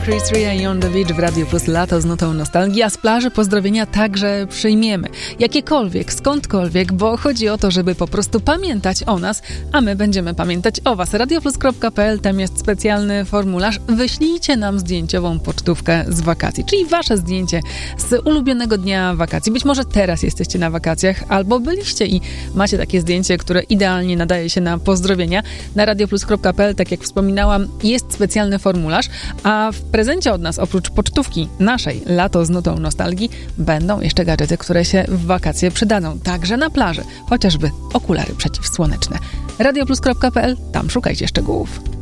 Chris Ria i On The Beach w Radio Plus Lato z nutą nostalgii, a z plaży pozdrowienia także przyjmiemy. Jakiekolwiek, skądkolwiek, bo chodzi o to, żeby po prostu pamiętać o nas, a my będziemy pamiętać o was. radioplus.pl, tam jest specjalny formularz. Wyślijcie nam zdjęciową pocztówkę z wakacji, czyli wasze zdjęcie z ulubionego dnia wakacji. Być może teraz jesteście na wakacjach, albo byliście i macie takie zdjęcie, które idealnie nadaje się na pozdrowienia. Na radioplus.pl, tak jak wspominałam, jest specjalny formularz, a w prezencie od nas, oprócz pocztówki naszej Lato z nutą nostalgii, będą jeszcze gadżety, które się w wakacje przydadzą, także na plaży, chociażby okulary przeciwsłoneczne. radioplus.pl, tam szukajcie szczegółów.